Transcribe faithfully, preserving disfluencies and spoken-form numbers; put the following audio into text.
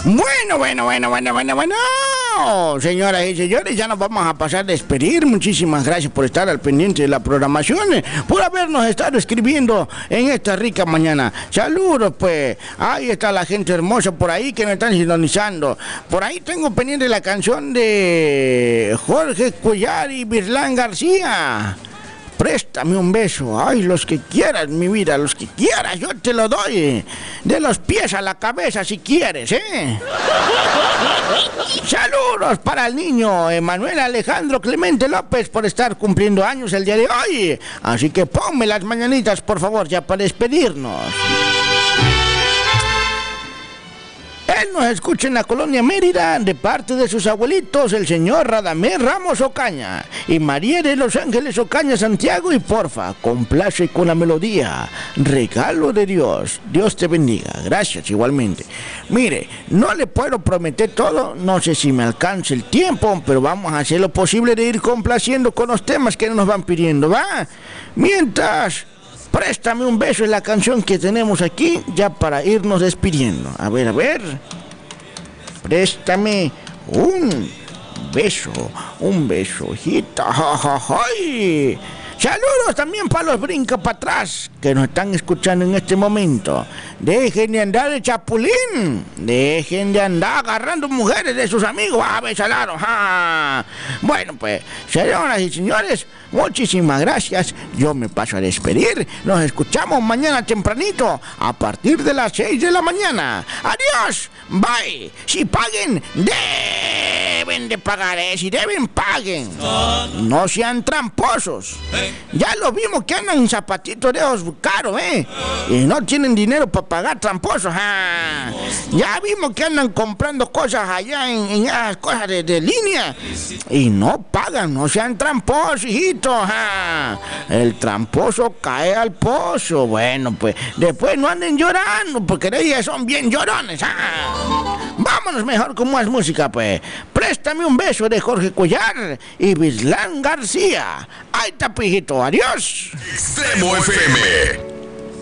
Bueno, bueno, bueno, bueno, bueno, bueno. Señoras y señores, ya nos vamos a pasar a despedir. Muchísimas gracias por estar al pendiente de la programación, por habernos estado escribiendo en esta rica mañana. Saludos, pues. Ahí está la gente hermosa por ahí que nos están sintonizando. Por ahí tengo pendiente la canción de Jorge Cuellar y Virlán García. Préstame un beso, ay, los que quieras, mi vida, los que quieras, yo te lo doy. De los pies a la cabeza, si quieres, ¿eh? Saludos para el niño Emanuel Alejandro Clemente López por estar cumpliendo años el día de hoy. Así que ponme las mañanitas, por favor, ya para despedirnos. Él nos escucha en la colonia Mérida de parte de sus abuelitos, el señor Radamés Ramos Ocaña y María de Los Ángeles Ocaña Santiago, y porfa, complace con la melodía Regalo de Dios. Dios te bendiga. Gracias, igualmente. Mire, no le puedo prometer todo, no sé si me alcance el tiempo, pero vamos a hacer lo posible de ir complaciendo con los temas que nos van pidiendo, ¿va? Mientras... Préstame un beso, es la canción que tenemos aquí ya para irnos despidiendo. A ver, a ver. Préstame un beso, un beso, hijita. Ja, ja, ja. Saludos también para los brinca para atrás que nos están escuchando en este momento. Dejen de andar de chapulín, dejen de andar agarrando mujeres de sus amigos. A ver, salaron. ¡Ja! Bueno, pues, señoras y señores, muchísimas gracias. Yo me paso a despedir. Nos escuchamos mañana tempranito a partir de las seis de la mañana. Adiós. Bye. Si paguen, deben de pagar, ¿eh? Si deben, paguen. No sean tramposos. Ya lo vimos que andan en zapatitos de esos caros, ¿eh? Y no tienen dinero para pagar, tramposos. ¡Ah! Ya vimos que andan comprando cosas allá en, en esas cosas de, de línea y no pagan. No sean tramposos, hijitos. ¡Ah! El tramposo cae al pozo. Bueno, pues después no anden llorando porque ellos son bien llorones. ¡Ah! Vámonos mejor con más música, pues. Préstame un beso de Jorge Cuellar y Virlán García. Ahí está, pijito. Adiós. Extremo F M.